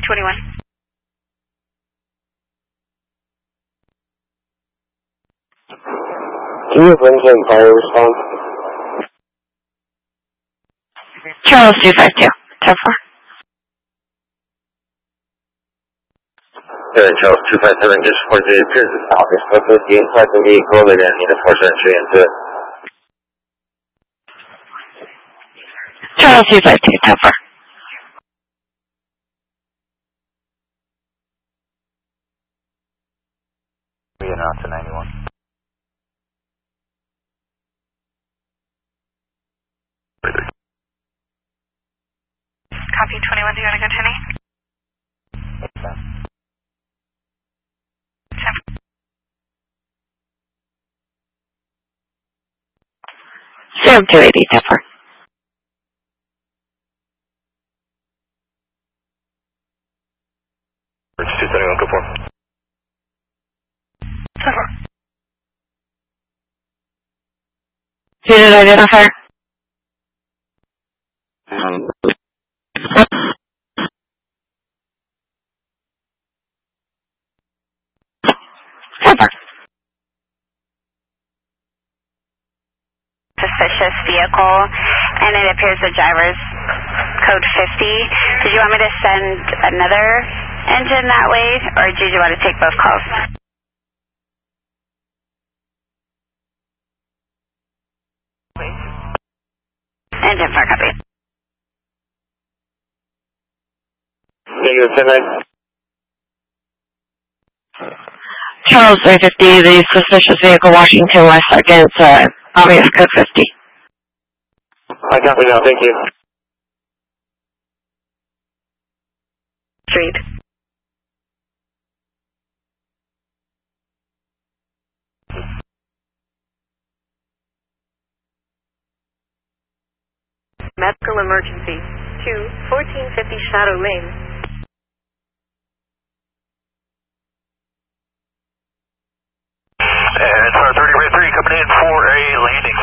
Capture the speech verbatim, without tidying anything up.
twenty-one. Do you have Lincoln fire response? Charles two five two, ten four. Good, Charles two five seven, just for the appears the south is supposed to be inside the vehicle, they're going to need a force entry into it. Charles two five two, ten four. We are now to ninety-one. Copy twenty-one, do you want to go to me? Okay. Sam two eighty, ten four. Bridge two seventy-one, go for. ten four. Unit identifier. Um, ten four. Suspicious vehicle, and it appears the driver's code fifty. Did you want me to send another engine that way, or did you want to take both calls? Engine four, copy. Negative ten nine. Charles three fifty, the suspicious vehicle Washington West against uh, obvious code fifty. I copy now, thank you. Street. Medical emergency to fourteen fifty Shadow Lane. And Tower thirty Red three coming in for a landing.